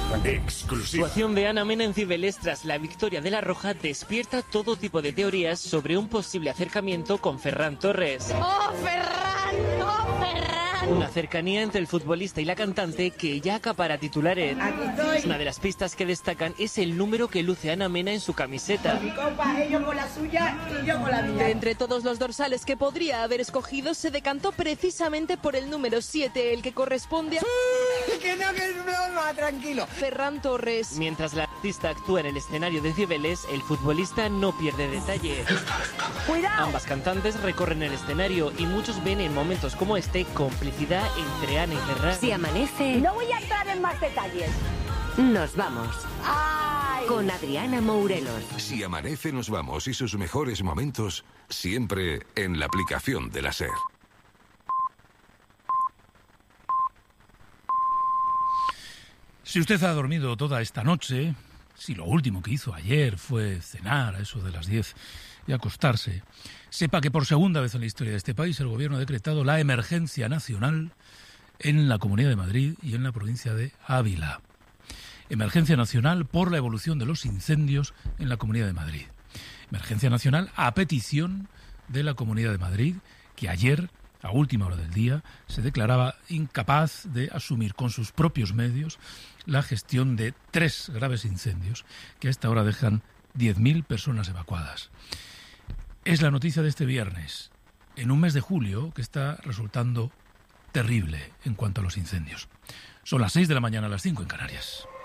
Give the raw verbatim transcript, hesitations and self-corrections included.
Exclusiva. La actuación de Ana Mena en Cibeles tras la victoria de La Roja despierta todo tipo de teorías sobre un posible acercamiento con Ferran Torres. ¡Oh, Ferran! ¡Oh, Ferran! Una cercanía entre el futbolista y la cantante que ya acapara titulares. Una de las pistas que destacan es el número que luce Ana Mena en su camiseta. Mi copa, ellos con la suya y yo con la mía. De entre todos los dorsales que podría haber escogido, se decantó precisamente por el número siete, el que corresponde a... Que no, que no, no, tranquilo. Ferran Torres. Mientras la artista actúa en el escenario de Cibeles, el futbolista no pierde detalle. ¡Cuidado! Ambas cantantes recorren el escenario y muchos ven en momentos como este complicidad entre Ana y Ferran. Si amanece... No voy a entrar en más detalles. Nos vamos. ¡Ay! Con Adriana Mourelos. Si amanece, nos vamos y sus mejores momentos siempre en la aplicación de la SER. Si usted ha dormido toda esta noche, si lo último que hizo ayer fue cenar a eso de las diez y acostarse, sepa que por segunda vez en la historia de este país el Gobierno ha decretado la emergencia nacional en la Comunidad de Madrid y en la provincia de Ávila. Emergencia nacional por la evolución de los incendios en la Comunidad de Madrid. Emergencia nacional a petición de la Comunidad de Madrid, que ayer, a última hora del día, se declaraba incapaz de asumir con sus propios medios la gestión de tres graves incendios que a esta hora dejan diez mil personas evacuadas. Es la noticia de este viernes, en un mes de julio que está resultando terrible en cuanto a los incendios. Son las seis de la mañana, a las cinco en Canarias.